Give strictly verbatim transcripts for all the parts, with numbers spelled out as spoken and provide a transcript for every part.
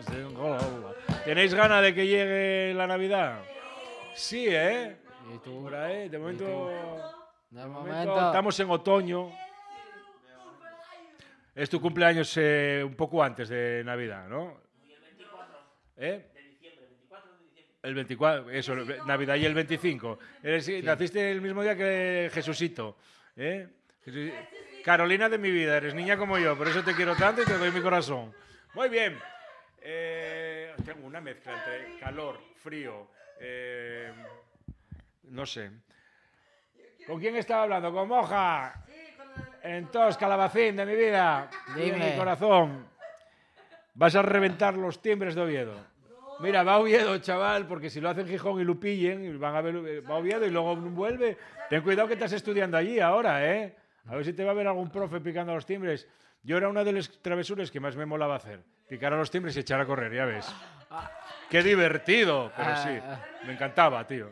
¿Tenéis ganas de que llegue la Navidad? Sí, ¿eh? ¿Y tú? Por ahí, de momento, De de momento, momento estamos en otoño. Es tu cumpleaños eh, un poco antes de Navidad, ¿no? ¿Eh? El veinticuatro, eso, Navidad y el veinticinco. Eres, sí. Naciste el mismo día que Jesucito. ¿Eh? Jesuc... Carolina de mi vida, eres niña como yo, por eso te quiero tanto y te doy mi corazón. Muy bien. Eh, tengo una mezcla entre calor, frío, eh, no sé. ¿Con quién estaba hablando? ¿Con Moja? Entonces, calabacín de mi vida, de mi corazón. Vas a reventar los timbres de Oviedo. Mira, va a Oviedo, chaval, porque si lo hacen Gijón y lo pillen, van a ver, va a Oviedo y luego vuelve. Ten cuidado que estás estudiando allí ahora, ¿eh? A ver si te va a ver algún profe picando los timbres. Yo era una de las travesuras que más me molaba hacer. Picar a los timbres y echar a correr, ya ves. ¡Qué divertido! Pero sí, me encantaba, tío.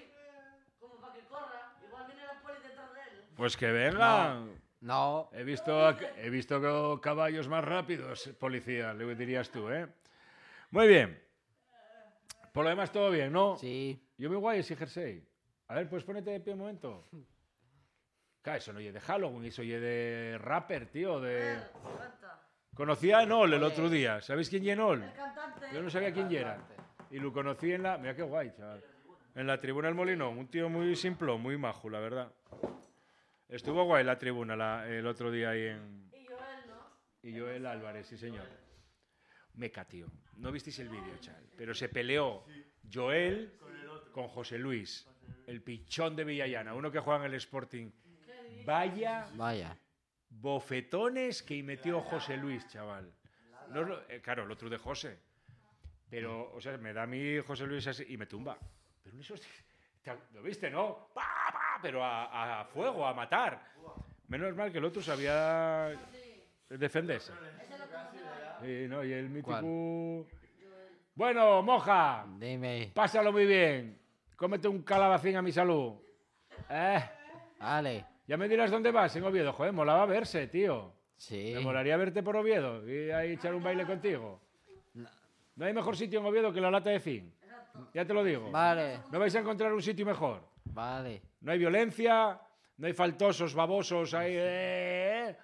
Pues que vengan. No. He visto, he visto caballos más rápidos, policía, le dirías tú, ¿eh? Muy bien. Por lo demás, todo bien, ¿no? Sí. Yo me guay ese jersey. A ver, pues ponete de pie un momento. Claro, eso no oye de Halloween, eso oye de rapper, tío, de... Conocí a Enol el otro día. ¿Sabéis quién es Enol? Yo no sabía quién era. Y lo conocí en la... Mira qué guay, chaval. En la tribuna del Molinón. Un tío muy simplón, muy majo, la verdad. Estuvo guay la tribuna la, el otro día ahí en... Y Joel, ¿no? Y Joel Álvarez, sí señor. Meca, tío. No visteis el vídeo, chaval. Pero se peleó Joel con José Luis, el pichón de Villallana, uno que juega en el Sporting. Vaya, Vaya. bofetones que metió José Luis, chaval. No, lo, eh, claro, el otro de José. Pero, o sea, me da a mí José Luis así y me tumba. Pero eso, ¿lo viste, no? ¡Pah, pah! Pero a, a fuego, a matar. Menos mal que el otro sabía defenderse. Sí, no, y el mítico... ¿Cuál? Bueno, Moja. Dime. Pásalo muy bien. Cómete un calabacín a mi salud. ¿Eh? Vale. Ya me dirás dónde vas, en Oviedo. Joder, molaba verse, tío. Sí. Me molaría verte por Oviedo y ahí echar un baile contigo. No. No hay mejor sitio en Oviedo que la Lata de Zinc. Ya te lo digo. Vale. No vais a encontrar un sitio mejor. Vale. No hay violencia, no hay faltosos, babosos ahí. Eh,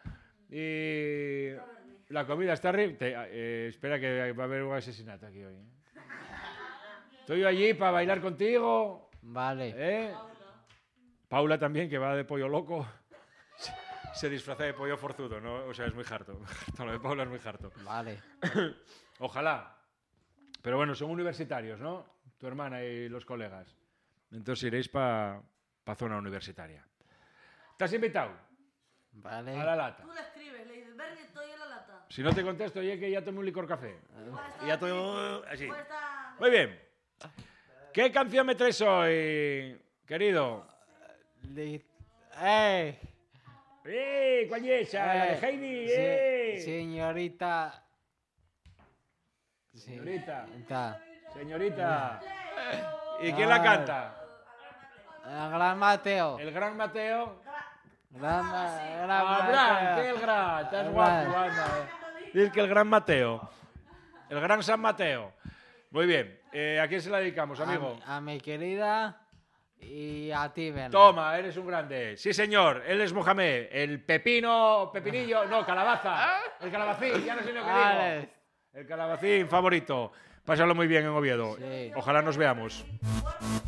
y la comida está arriba. Eh, espera que va a haber un asesinato aquí hoy. ¿eh? Estoy allí para bailar contigo. Vale. ¿Eh? Paula también, que va de pollo loco. Se disfraza de pollo forzudo, ¿no? O sea, es muy harto. Lo de Paula es muy harto. Vale. Ojalá. Pero bueno, son universitarios, ¿no? Tu hermana y los colegas. Entonces iréis para pa zona universitaria. ¿Te has invitado? Vale. A la lata. Tú le escribes, le dices, Bernie, estoy en la lata. Si no te contesto, oye, que ya tomé un licor café. Y ya estoy así. Pues está... Muy bien. ¿Qué canción me traes hoy, querido? Li- ¡Eh! ¡Eh! ¿Cuál es esa? La de Eh, Heidi. se- ¡Eh! Señorita. Señorita. Señorita. Señorita. ¿Y quién la canta? El gran Mateo. El gran Mateo. Gran, Ma- gran Ah, gran, ¿qué el gran? Estás El guapo, gran. anda. Dice que el gran Mateo. El gran San Mateo. Muy bien. Eh, ¿A quién se la dedicamos, amigo? A, mi- a mi querida y a ti, Bernie. Toma, eres un grande. Sí, señor. Él es Mohamed. El pepino, pepinillo, no, calabaza. El calabacín, ya no sé lo que digo. Vale. El calabacín favorito. Pásalo muy bien en Oviedo. Sí. Ojalá nos veamos.